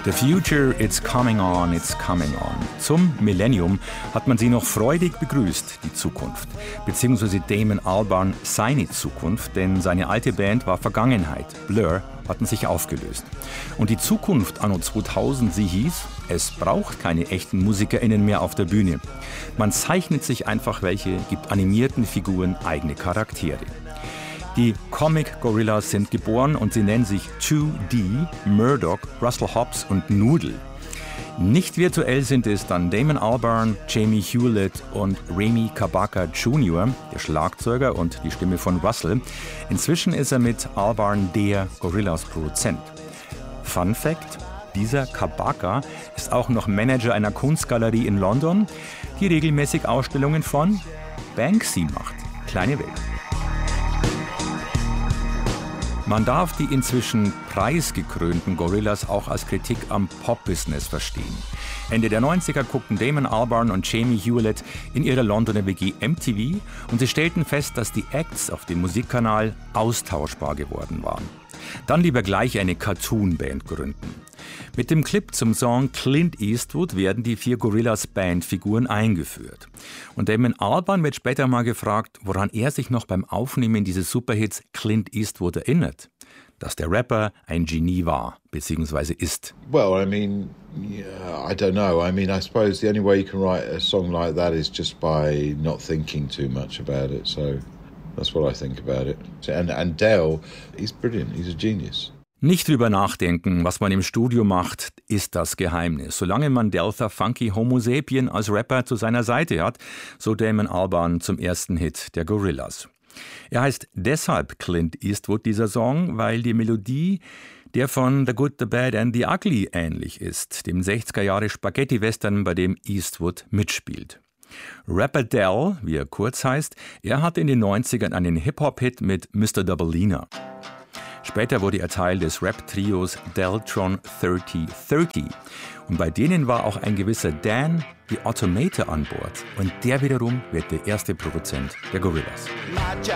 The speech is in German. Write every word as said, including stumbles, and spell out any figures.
The future, it's coming on, it's coming on. Zum Millennium hat man sie noch freudig begrüßt, die Zukunft. Beziehungsweise Damon Albarn seine Zukunft, denn seine alte Band war Vergangenheit. Blur hatten sich aufgelöst. Und die Zukunft anno zweitausend, sie hieß, es braucht keine echten MusikerInnen mehr auf der Bühne. Man zeichnet sich einfach welche, gibt animierten Figuren eigene Charaktere. Die Comic Gorillas sind geboren und sie nennen sich zwei D, Murdoch, Russell Hobbs und Noodle. Nicht virtuell sind es dann Damon Albarn, Jamie Hewlett und Remy Kabaka Junior, der Schlagzeuger und die Stimme von Russell. Inzwischen ist er mit Albarn der Gorillas-Produzent. Fun Fact: Dieser Kabaka ist auch noch Manager einer Kunstgalerie in London, die regelmäßig Ausstellungen von Banksy macht. Kleine Welt. Man darf die inzwischen preisgekrönten Gorillas auch als Kritik am Pop-Business verstehen. Ende der neunziger guckten Damon Albarn und Jamie Hewlett in ihrer Londoner W G M T V und sie stellten fest, dass die Acts auf dem Musikkanal austauschbar geworden waren. Dann lieber gleich eine Cartoon-Band gründen. Mit dem Clip zum Song Clint Eastwood werden die vier Gorillas-Bandfiguren eingeführt. Und Damon Albarn wird später mal gefragt, woran er sich noch beim Aufnehmen dieses Superhits Clint Eastwood erinnert. Dass der Rapper ein Genie war, beziehungsweise ist. Well, I mean, yeah, I don't know. I mean, I suppose the only way you can write a song like that is just by not thinking too much about it. So that's what I think about it. And, and Dale, he's brilliant. He's a genius. Nicht drüber nachdenken, was man im Studio macht, ist das Geheimnis. Solange man Delta Funky Homo Sapien als Rapper zu seiner Seite hat, so Damon Albarn zum ersten Hit der Gorillas. Er heißt deshalb Clint Eastwood, dieser Song, weil die Melodie der von The Good, The Bad and The Ugly ähnlich ist, dem sechziger Jahre Spaghetti-Western, bei dem Eastwood mitspielt. Rapper Del, wie er kurz heißt, er hatte in den neunzigern einen Hip-Hop-Hit mit Mister Doubleina. Später wurde er Teil des Rap-Trios Deltron dreißig dreißig. Und bei denen war auch ein gewisser Dan the Automator an Bord. Und der wiederum wird der erste Produzent der Gorillas.